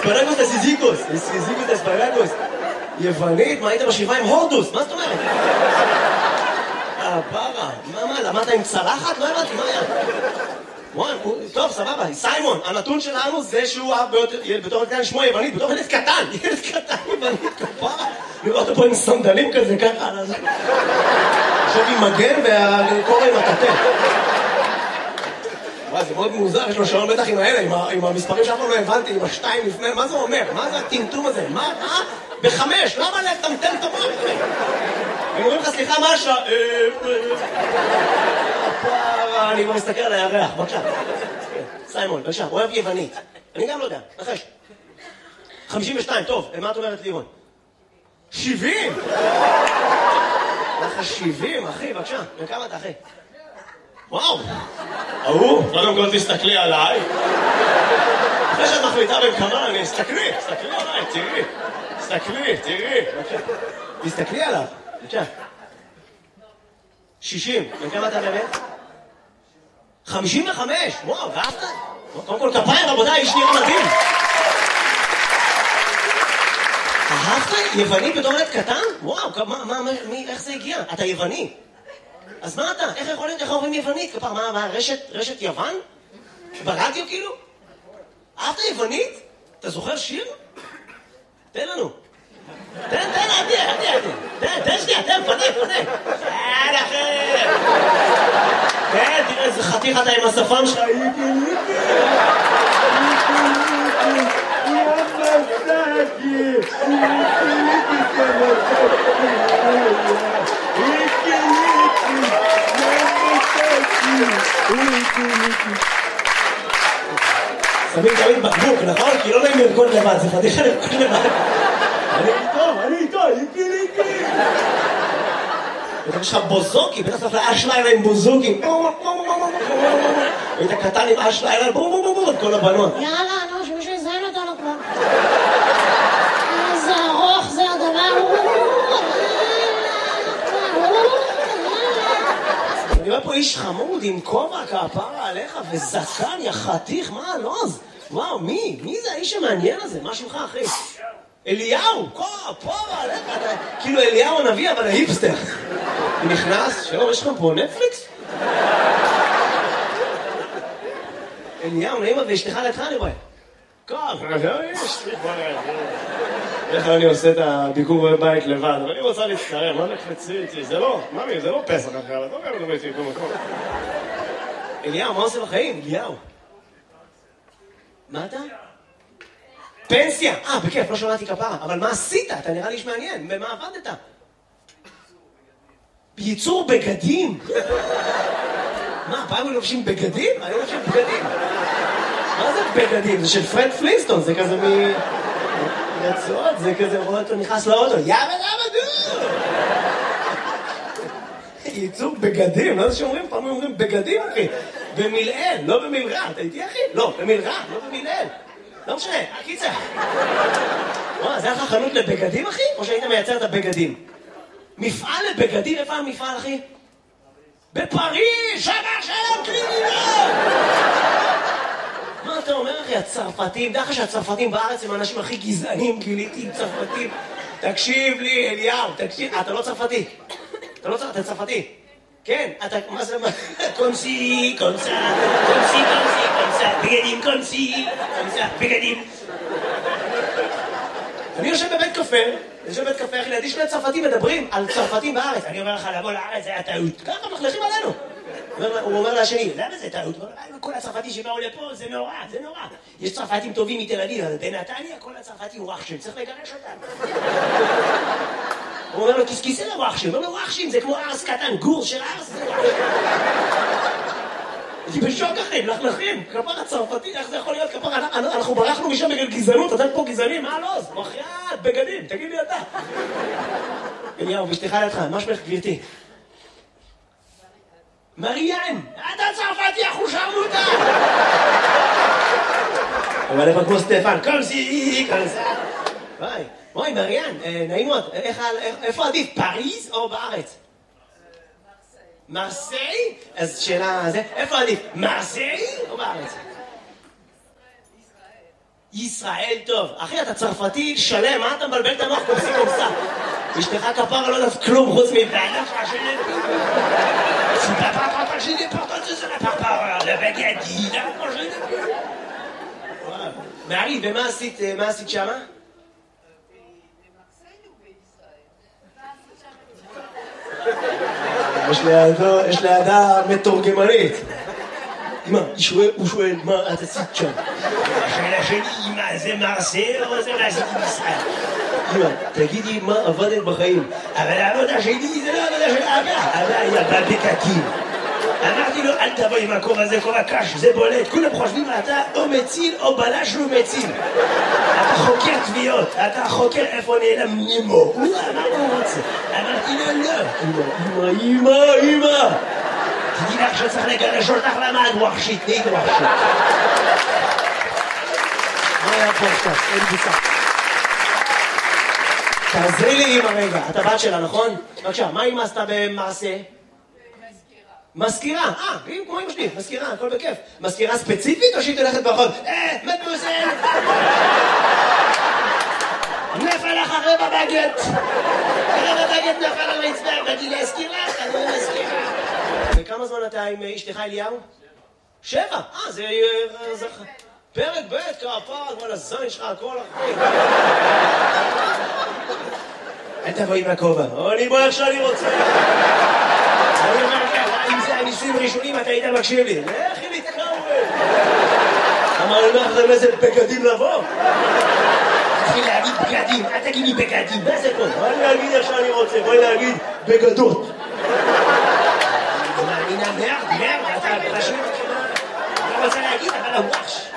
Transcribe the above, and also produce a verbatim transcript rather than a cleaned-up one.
אספרגוס לסיזיקוס. סיזיקוס לאספרגוס. יוונית? מה היית בשבעה עם הורדוס? מה זאת אומרת? אה, פרה. מה, מה, למדת עם צלחת? לא הבנתי, מה היה? טוב, סבבה. סיימון, הנתון שלנו זה שהוא בתור ילד קטן שמו יוונית, בתור ילד קטן. ילד קטן יוונית, כפרה. לראות אותו עם סנדלים כזה ככה. עכשיו עם מגן והקורא עם הטטה. וואי, זה מאוד מוזר, יש לו שעון בטח עם האלה, עם המספרים שאף פעם לא הבנתי, עם השתיים לפני, מה זה אומר? מה זה הטמטום הזה? מה? מה? בחמש, למה לטמטם את המוח? הם אומרים לך, סליחה, מה השעה? הפרה, אני כבר מסתכל על הירח, בבקשה. סיימון, בבקשה, אוהב יוונית. אני גם לא יודע, נחש. חמישים ושתיים, טוב, מה את אומרת לירון? שבעים! לך שבעים, אחי, בבקשה. וכמה אתה, אחי? וואו! אהו, קודם כל תסתכלי עליי. אחרי שאת מחליטה בכמה, אני אסתכלי, תסתכלי עליי, תראי. תסתכלי, תראי. תסתכלי עליו, בבקשה. שישים, וכמה אתה באמת? חמישים וחמש, וואו, ואהבת? קודם כל כפיים, רבותיי, איש נראה מדהים. אהבת? יווני בתור ילד קטן? וואו, מה, מה, מי, איך זה הגיע? אתה יווני. אז מה אתה? איך יכול להיות? איך אומרים יוונית? כפר, מה, מה, רשת, רשת יוון? ברדיו כאילו? אהבת יוונית? אתה זוכר שיר? תן לנו. תן, תן, עדי, עדי, עדי. תן, תן שנייה, תן, פנה, פנה. תן, אחר. תן, תראה איזה חתיך אתה עם השפם שלך. שמים תמיד בקבוק, נכון? כי לא נעים לרקוד לבד, זה פתיחה לרקוד לבד. אני איתו, אני איתו, איתי, איתי. יש לך בוזוקי, בטח צריך לאש לילה עם בוזוקי. היית קטן עם אש לילה, בום בום בום בום, את כל הבנות. יאללה, נו, שמישהו יזיין אותנו כבר. איזה ארוך זה הדבר. אני רואה פה איש חמוד עם כובע כפרה עליך וזקן יחתיך, מה הלוז? וואו, מי? מי זה האיש המעניין הזה? מה שמך, אחי? אליהו, כפרה עליך, כאילו אליהו הנביא, אבל ההיפסטר. הוא נכנס, שלום, יש לך פה נטפליקס? אליהו, נעים ואשתך לידך אני רואה. כפרה, יש לי כבר... איך אני עושה את הביקור בבית לבד, אבל אני רוצה להצטרם, מה נקפצי איתי? זה לא, ממי, זה לא פסח אחר, אתה אומר, אני לא מקום. אליהו, מה עושה בחיים? אליהו. מה אתה? פנסיה! אה, בכיף, לא שמעתי כפרה, אבל מה עשית? אתה נראה לי שמעניין, במה עבדת? בייצור בגדים! מה, פעם היו לובשים בגדים? היו לובשים בגדים. מה זה בגדים? זה של פרד פלינסטון, זה כזה מ... רצועות, זה כזה רואה אותו נכנס לאוטו, יאבא יאבא דו! ייצור בגדים, לא זה שאומרים, פעם אומרים בגדים, אחי. במילאל, לא במילרע, אתה איתי, אחי? לא, במילרע, לא במילאל. לא משנה, הקיצה. וואו, זה היה לך חנות לבגדים, אחי? או שהיית מייצר את הבגדים? מפעל לבגדים, איפה המפעל, אחי? בפריז, שמה שלום, קלינינה! מה אתה אומר, אחי? הצרפתים, דרך שהצרפתים בארץ הם האנשים הכי גזענים, גיליתי עם צרפתים. תקשיב לי, אליהו, תקשיב, אתה לא צרפתי. אתה לא צרפתי, אתה צרפתי. כן, אתה, מה זה, מה? קונסי, קונסה, קונסי, קונסי, קונסה, בגדים, קונסי, קונסה, בגדים. אני יושב בבית קפה, אני יושב בבית קפה, אחי, לידי שני צרפתים מדברים על צרפתים בארץ. אני אומר לך, לבוא לארץ זה היה טעות. ככה מחלכים עלינו. הוא אומר לשני, למה זה טעות? כל הצרפתי שבאו לפה זה נורא, זה נורא. יש צרפתים טובים מתל אביב, אבל בנתניה כל הצרפתים וואחשים, צריך לגרש אותם. הוא אומר לו, כיסכיסי לוואחשים, הוא אומר לו, וואחשים זה כמו ארס קטן, גור של ארס זה וואחשים. הייתי בשוק אחי, מלכלכים, כפר הצרפתי, איך זה יכול להיות כפר? אנחנו ברחנו משם בגלל גזענות, אתם פה גזענים, מה לא? מחיית, בגדים, תגיד לי אתה. אליהו, ואשתך לידך, מה שמך גבירתי? מריאן, אתה צרפתי, אנחנו שרמוטה! אבל איפה כמו סטפן, קומסי, קומסה. וואי, וואי, מריאן, נעים מאוד, איפה עדיף, פריז או בארץ? מרסיי? אז שאלה זה, איפה עדיף, מרסיי או בארץ? ישראל טוב. אחי, אתה צרפתי שלם, מה אתה מבלבל את המוח קופסי קופסה? אשתך כפרה לא יודעת כלום חוץ מבעלה שלך שלי. סופר שלי פרטות שזה לפרפרה, לבגדי, למה שלי? מארי, ומה עשית, מה עשית שמה? יש לידה מתורגמנית. אמא, הוא שואל, מה את עשית שם? השאלה שלי, אמא, זה מרסיי או זה מה עשיתי בישראל? אמא, תגידי מה עבדת בחיים. אבל העבודה שלי זה לא עבודה של אבא. אבא היה בקקים. אמרתי לו, אל תבוא עם הכובע הזה, כובע קש, זה בולט. כולם חושבים, אתה או מציל או בלש לא מציל. אתה חוקר תביעות, אתה חוקר איפה נעלם נימו. מה הוא רוצה? אמרתי לו, לא. אמא, אמא, אמא. תדעי לך שצריך לגרש אותך למה את ווחשית, נהיית ווחשית. מה היה פה עכשיו? אין בוצה. תעזרי לי אמא רגע, את הבת שלה, נכון? בבקשה, מה אמא עשתה במעשה? מזכירה, אה, כמו אמא שלי, מזכירה, הכל בכיף. מזכירה ספציפית או שהיא תלכת ברחוב? אה, מדוזל! נפל לך רבע בגט! רבע בגט נפל על רצפה, באתי להזכיר לך, אני מזכירה. וכמה זמן אתה עם אשתך אליהו? שבע, אה, זה... פרק ב' כפר, וואלה, זין שלך, הכל אחרי. אל תבואי מהכובע, אני בוא איך שאני רוצה. אני אומר לך, אם זה הניסויים הראשונים, אתה היית מקשיב לי. לכי להתקרב. אמר לי, מה אחרי איזה בגדים לבוא? תתחיל להגיד בגדים, אל תגיד לי בגדים, מה זה פה? בואי להגיד איך שאני רוצה, בואי להגיד בגדות. אני מאמינה מרד, מרד, אתה פשוט... אני רוצה להגיד, אבל הוואש.